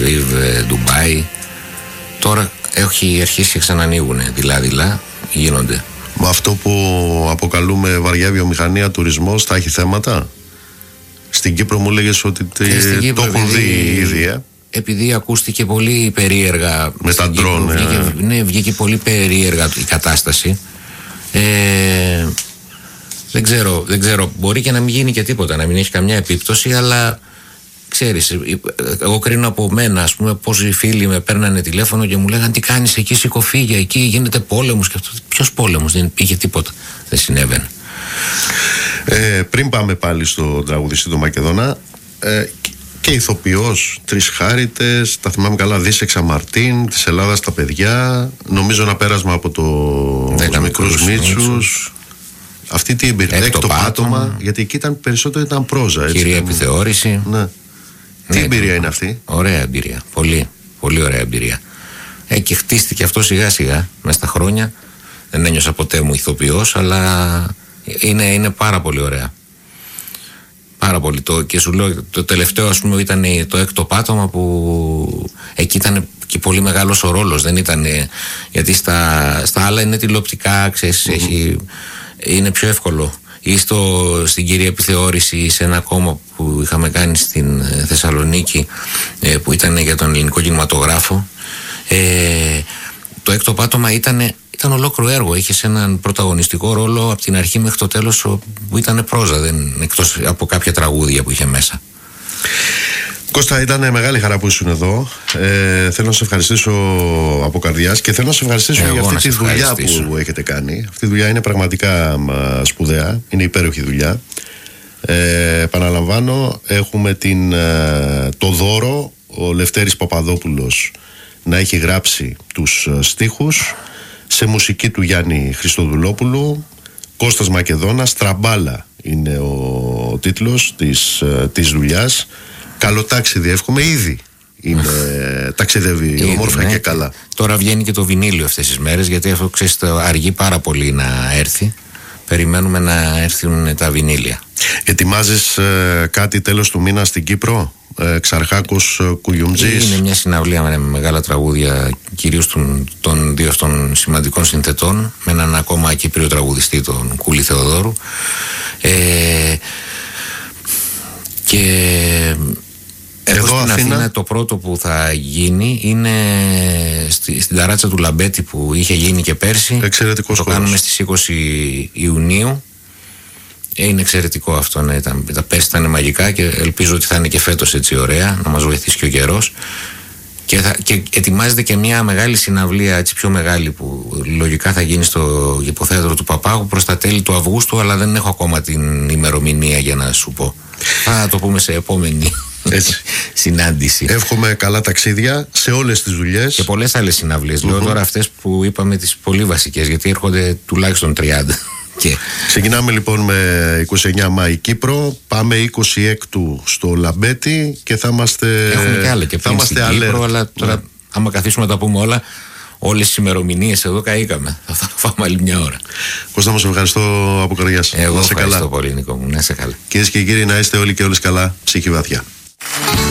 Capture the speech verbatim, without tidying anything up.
Τελαβίβ, Ντουμπάι. Τώρα έχει αρχίσει και ξανανοίγουν δειλά-δειλά, γίνονται. Με αυτό που αποκαλούμε βαριά βιομηχανία, τουρισμός, θα έχει θέματα. Στην Κύπρο μου λέγες ότι τε, το έχουν δει ήδη, ε? Επειδή ακούστηκε πολύ περίεργα με τα ντρόν, βγήκε, ε. ναι, βγήκε πολύ περίεργα η κατάσταση. ε, δεν, ξέρω, δεν ξέρω, μπορεί και να μην γίνει και τίποτα, να μην έχει καμιά επίπτωση, αλλά ξέρεις, εγώ κρίνω από μένα, ας πούμε, πόσοι φίλοι με παίρνανε τηλέφωνο και μου λέγανε τι κάνεις εκεί, σηκωφίγια, εκεί γίνεται πόλεμος και αυτό. Ποιος πόλεμος, δεν είχε τίποτα, δεν συνέβαινε. Ε, πριν πάμε πάλι στο τραγουδιστή του Μακεδόνα, ε, και ηθοποιός, Τρεις Χάριτες, τα θυμάμαι καλά, Δίσεξα Μαρτίν, της Ελλάδας τα παιδιά, νομίζω ένα πέρασμα από το Μικρούς Μίτσους. Αυτή την εμπειρία, έκτο πάτωμα, γιατί εκεί ήταν περισσότερο ήταν πρόζα. Έτσι, κυρία επιθεώρηση. Ναι. Ναι. Τι ναι, εμπειρία ναι. είναι αυτή? Ωραία εμπειρία, πολύ, πολύ ωραία εμπειρία. Ε, και χτίστηκε αυτό σιγά σιγά μέσα στα χρόνια. Δεν ένιωσα ποτέ μου ηθοποιός, αλλά είναι, είναι πάρα πολύ ωραία. Πάρα πολύ. Το, και σου λέω, το τελευταίο ας πούμε ήταν το έκτο πάτωμα, που εκεί ήταν και πολύ μεγάλος ο ρόλος. Δεν ήταν, γιατί στα, στα άλλα είναι τηλεοπτικά, ξέρεις, mm-hmm. έχει, είναι πιο εύκολο. Ή στο, στην κυρία επιθεώρηση, σε ένα κόμμα που είχαμε κάνει στην Θεσσαλονίκη, ε, που ήταν για τον ελληνικό κινηματογράφο. Ε, το έκτο πάτωμα ήταν, ήταν ολόκληρο έργο. Είχε έναν πρωταγωνιστικό ρόλο από την αρχή μέχρι το τέλος, που ήταν πρόζα, δεν, εκτός από κάποια τραγούδια που είχε μέσα. Κώστα, ήταν μεγάλη χαρά που ήσουν εδώ. Ε, θέλω να σε ευχαριστήσω από καρδιάς και θέλω να σε ευχαριστήσω Εγώ για αυτή τη δουλειά που έχετε κάνει. Αυτή η δουλειά είναι πραγματικά μα, σπουδαία, είναι υπέροχη δουλειά. Ε, επαναλαμβάνω, έχουμε την, το δώρο ο Λευτέρης Παπαδόπουλος να έχει γράψει τους στίχους, σε μουσική του Γιάννη Χριστοδουλόπουλου. Κώστας Μακεδόνας, Τραμπάλα είναι ο τίτλος της, της δουλειάς. Καλό ταξίδι, εύχομαι, ήδη είναι, ταξιδεύει ήδη, όμορφα ναι. και καλά. Τώρα βγαίνει και το βινίλιο αυτές τις μέρες, γιατί αυτό ξέρεις, αργεί πάρα πολύ να έρθει. Περιμένουμε να έρθουν τα βινίλια. Ετοιμάζεις ε, κάτι τέλος του μήνα στην Κύπρο, ε, Ξαρχάκος Κουγιουμτζής? Είναι μια συναυλία με μεγάλα τραγούδια, κυρίως των, των δύο αυτών σημαντικών συνθετών, με έναν ακόμα Κύπριο τραγουδιστή, τον Κούλη Θεοδόρου. Ε, και εδώ στην Αθήνα, Αθήνα το πρώτο που θα γίνει είναι στη, στην ταράτσα του Λαμπέτη, που είχε γίνει και πέρσι. Εξαιρετικός το χώρος. Κάνουμε στις είκοσι Ιουνίου. Είναι εξαιρετικό αυτό, ναι. Τα, τα πέρσι ήταν μαγικά και ελπίζω ότι θα είναι και φέτος έτσι ωραία, να μας βοηθήσει και ο καιρός. Και, θα, και ετοιμάζεται και μια μεγάλη συναυλία, έτσι πιο μεγάλη, που λογικά θα γίνει στο Γηποθέατρο του Παπάγου προς τα τέλη του Αυγούστου, αλλά δεν έχω ακόμα την ημερομηνία για να σου πω. Θα το πούμε σε επόμενη έτσι. συνάντηση. Εύχομαι καλά ταξίδια σε όλες τις δουλειές. Και πολλές άλλες συναυλίες. Mm-hmm. Λέω τώρα αυτές που είπαμε, τις πολύ βασικές, γιατί έρχονται τουλάχιστον τριάντα. Και... Ξεκινάμε λοιπόν με είκοσι εννέα Μάη Κύπρο, πάμε είκοσι έξι στο Λαμπέτη και θα είμαστε. Έχουμε και άλλα και πριν στην Κύπρο, alert. Αλλά τώρα, ναι. άμα καθίσουμε να τα πούμε όλα, όλες τις ημερομηνίες εδώ καήκαμε. Θα θα φάμε άλλη μια ώρα. Κώστα, μας ευχαριστώ από καρδιάς. Εγώ ευχαριστώ καλά. πολύ, Νίκο μου. Να είσαι καλά. Κυρίες και κύριοι, να είστε όλοι και όλες καλά, ψυχή βαθιά.